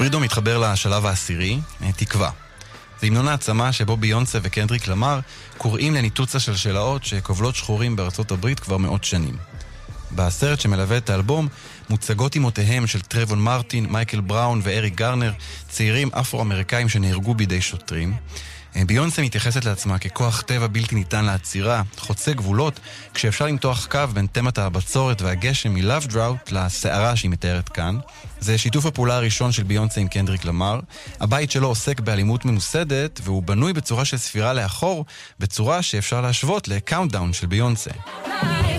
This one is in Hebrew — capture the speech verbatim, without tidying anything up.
פרידום מתחבר לשלב העשירי, תקווה. זה המנון העצמה שבו ביונסה וקנדריק למר קוראים לניתוץ השלשלאות שכובלות שחורים בארצות הברית כבר מאות שנים. בסרט שמלווה את האלבום מוצגות אמותיהם של טרבון מרטין, מייקל בראון ואריק גרנר, צעירים אפרו-אמריקאים שנהרגו בידי שוטרים. ביונסה מתייחסת לעצמה ככוח טבע בלתי ניתן לעצירה, חוצה גבולות, כשאפשר למתוח קו בין תמת הבצורת והגשם מלאב דראוט לסערה שהיא מתארת כאן. זה שיתוף הפעולה הראשון של ביונסה עם קנדריק למר. הבית שלו עוסק באלימות ממוסדת, והוא בנוי בצורה של ספירה לאחור, בצורה שאפשר להשוות לקאונטדאון של ביונסה.